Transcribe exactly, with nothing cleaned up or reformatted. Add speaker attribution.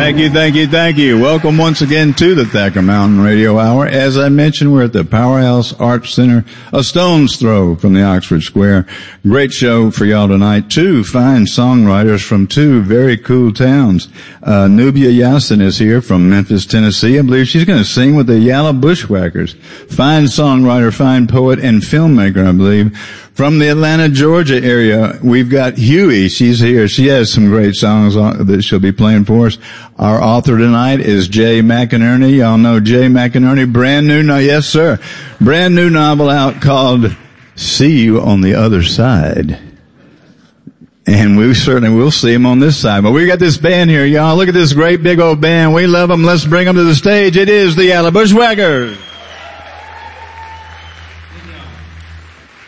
Speaker 1: Thank you, thank you, thank you. Welcome once again to the Thacker Mountain Radio Hour. As I mentioned, we're at the Powerhouse Arts Center, a stone's throw from the Oxford Square. Great show for y'all tonight. Two fine songwriters from two very cool towns. Uh, Nubia Yassin is here from Memphis, Tennessee. I believe she's going to sing with the Yalla Bushwhackers. Fine songwriter, fine poet, and filmmaker, I believe. From the Atlanta, Georgia area, we've got Huey. She's here. She has some great songs on, that she'll be playing for us. Our author tonight is Jay McInerney. Y'all know Jay McInerney. Brand new, no, yes sir. Brand new novel out called See You on the Other Side. And we certainly will see him on this side. But we got this band here, y'all. Look at this great big old band. We love them. Let's bring them to the stage. It is the Yalla Bushwhackers.